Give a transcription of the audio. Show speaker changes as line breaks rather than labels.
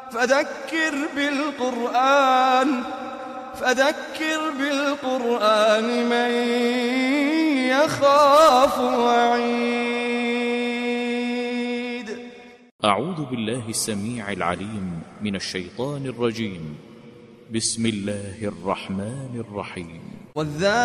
فذكر بالقرآن من يخاف وعيد.
أعوذ بالله السميع العليم من الشيطان الرجيم. بسم الله الرحمن الرحيم.